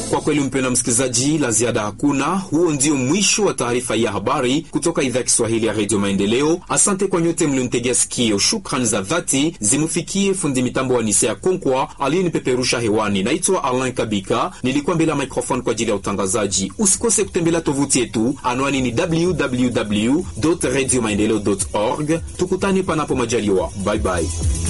Kwa kweli mpendwa msikilizaji, la ziada hakuna. Huo ndio mwisho wa taarifa ya habari kutoka idhaa ya Kiswahili ya Radio Maendeleo. Asante kwa nyote mlionitegea sikio. Shukrani za dhati zimufikie fundi mitambo wa Nisea Konkwa aliyenipeperusha hewani. Naitwa Alain Kabika, nilikuwa mbele ya microphone kwa ajili ya utangazaji. Usikose kutembelea tovuti yetu, anwani ni www.radiomaendeleo.org. Tukutane panapo majaliwa. Bye bye.